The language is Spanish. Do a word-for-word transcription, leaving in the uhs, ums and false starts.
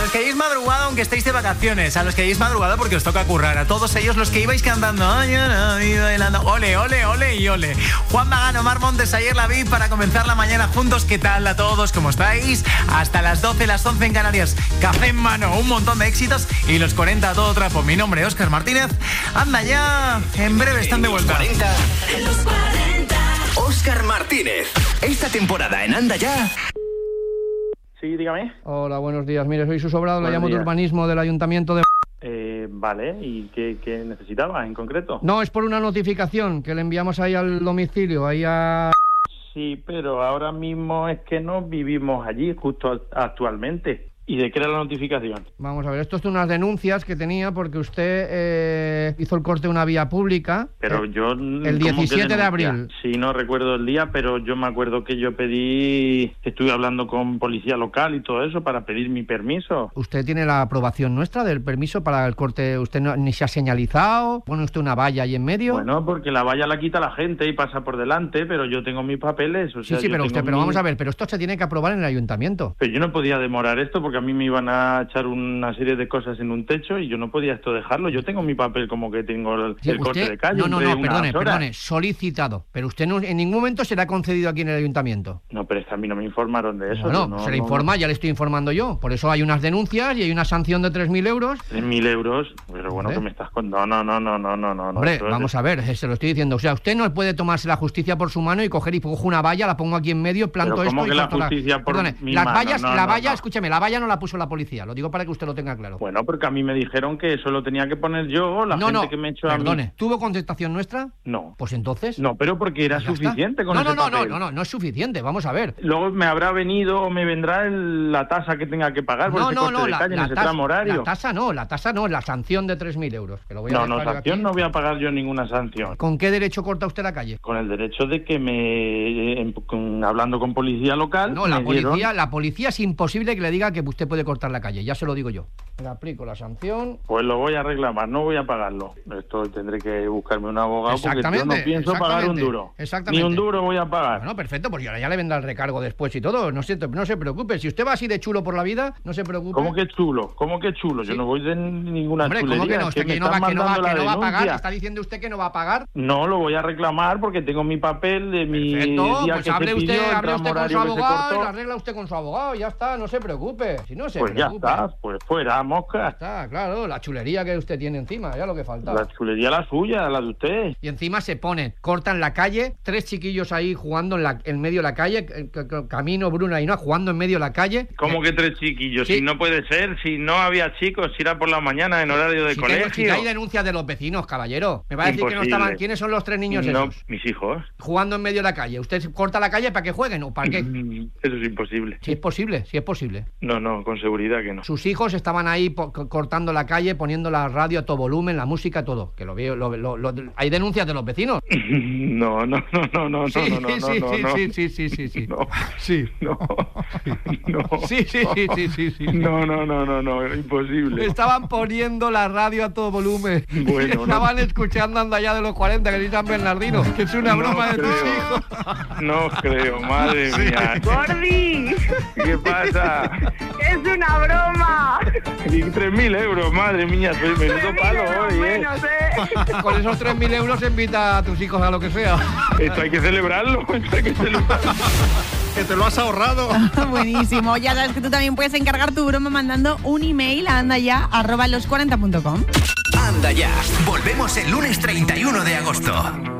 los que hayáis madrugado, aunque estéis de vacaciones, a los que hayáis madrugado porque os toca currar, a todos ellos los que ibais cantando, ay, ay, bailando, ole, ole, ole y ole. Juan Magán, Omar Montes, ayer la vi para comenzar la mañana juntos. ¿Qué tal a todos? ¿Cómo estáis? Hasta las doce, las once en Canarias. Café en mano, un montón de éxitos y los cuarenta a todo trapo. Mi nombre es Óscar Martínez. Anda ya, en breve están de vuelta. cuarenta. En los cuarenta. Óscar Martínez. Esta temporada en Anda Ya. Sí, dígame. Hola, buenos días. Mire, soy su sobrado, le llamo de días. urbanismo del Ayuntamiento de... Eh, vale, ¿y qué, qué necesitaba en concreto? No, es por una notificación que le enviamos ahí al domicilio, ahí a... Sí, pero ahora mismo es que no vivimos allí justo actualmente. ¿Y de qué era la notificación? Vamos a ver, esto es de unas denuncias que tenía porque usted eh, hizo el corte de una vía pública. Pero eh, yo... El diecisiete de abril. Sí, no recuerdo el día, pero yo me acuerdo que yo pedí... Estuve hablando con policía local y todo eso para pedir mi permiso. ¿Usted tiene la aprobación nuestra del permiso para el corte? ¿Usted no, ni se ha señalizado? ¿Pone usted una valla ahí en medio? Bueno, porque la valla la quita la gente y pasa por delante, pero yo tengo mis papeles. O sea, sí, sí, pero usted, pero mi... vamos a ver, pero esto se tiene que aprobar en el ayuntamiento. Pero yo no podía demorar esto porque a mí me iban a echar una serie de cosas en un techo y yo no podía esto dejarlo. Yo tengo mi papel como que tengo el, sí, el usted, corte de calle. No, no, no, perdone, horas. perdone, solicitado. Pero usted no, en ningún momento será concedido aquí en el ayuntamiento. No, pero es que a mí no me informaron de eso. No, no, no se le no, informa, no. Ya le estoy informando yo. Por eso hay unas denuncias y hay una sanción de tres mil euros. tres mil euros, pero bueno, ¿Hombre? que me estás con... No, no, no, no, no, no, no. Hombre, eso vamos es... a ver, se lo estoy diciendo. O sea, usted no puede tomarse la justicia por su mano y coger y cojo una valla, la pongo aquí en medio, planto pero esto ¿cómo y que la corto justicia por Perdone, mi las mano? vallas, No, la no, valla, no. escúcheme, la valla no la puso la policía. Lo digo para que usted lo tenga claro. Bueno, porque a mí me dijeron que eso lo tenía que poner yo, la no, gente no, que me echó perdone, a mí. ¿tuvo contestación nuestra? No. Pues entonces... No, pero porque era ya está. suficiente con no, ese no, no, papel. no, no, no, no es suficiente, vamos a ver. Luego me habrá venido o me vendrá el, la tasa que tenga que pagar por No, ese no, corte no, de la, calle en la ese tasa, tramo horario. la tasa no, la tasa no, la sanción de tres mil euros. Que lo voy a No, no, dejar yo sanción aquí. no voy a pagar yo ninguna sanción. ¿Con qué derecho corta usted la calle? Con el derecho de que me, eh, con, hablando con policía local... No, la me policía, dieron... la policía es imposible que le diga que usted puede cortar la calle, ya se lo digo yo. Le aplico la sanción. Pues lo voy a reclamar, no voy a pagarlo. Esto tendré que buscarme un abogado porque yo no pienso pagar un duro. Exactamente. Ni un duro voy a pagar. Bueno, perfecto, pues ya, ya le vendrá el recargo después y todo. No se, no se preocupe. Si usted va así de chulo por la vida, no se preocupe. ¿Cómo que chulo? ¿Cómo que chulo? Sí. Yo no voy de ninguna Hombre, chulería. ¿cómo que no? Usted Es que que me no va, están que no va, mandando que la no va a pagar. denuncia. ¿Está diciendo usted que no va a pagar? No, lo voy a reclamar porque tengo mi papel de mi Perfecto, día pues que hable se pidió, usted, el hable tramo usted con su horario que se abogado y cortó. lo arregla usted con su abogado. Ya está, no se preocupe. Si no se Pues ya preocupe. está, pues fuera, mosca. Está, claro, la chulería que usted tiene encima, ya lo que faltaba. La chulería la suya, la de usted. Y encima se ponen, cortan la calle, tres chiquillos ahí jugando en, la, en medio de la calle, eh, c- c- Camino, Bruna y no, jugando en medio de la calle. ¿Cómo que tres chiquillos? Sí. Si no puede ser, si no había chicos, si era por la mañana en horario de Si, tengo, colegio. si hay denuncias de los vecinos, caballero. Me va a decir que no Imposible. estaban. ¿Quiénes son los tres niños No, esos? mis hijos. Jugando en medio de la calle. ¿Usted corta la calle para que jueguen o para qué? Eso es imposible. Si es posible, si es posible. No, no, con seguridad que no. Sus hijos estaban ahí po- co- cortando la calle, poniendo la radio a todo volumen, la música, todo. Que lo veo, lo, lo- lo- hay denuncias de los vecinos. No, no, no, no, no, Sí, no, no, no, sí, no, sí, no. sí, sí, sí, sí, sí. No, Sí. no, no. Sí, sí, sí, sí, sí, sí. No, no, no, no, no, imposible. Estaban poniendo la radio a todo volumen. Bueno, no. Estaban escuchando Anda Ya de los cuarenta, que dice San Bernardino, que es una No broma de tus creo. hijos. No creo, madre mía. ¡Gordi! ¿Qué pasa? ¡Es una broma! Y tres mil euros, madre mía, soy menudo palo hoy, ¿eh? Menos, ¿eh? Con esos tres mil euros invita a tus hijos a lo que sea. Esto hay que celebrarlo, esto hay que celebrarlo. Que te lo has ahorrado. Buenísimo. Ya sabes que tú también puedes encargar tu broma mandando un email a andaya arroba los cuarenta punto com. Anda Ya. Volvemos el lunes treinta y uno de agosto.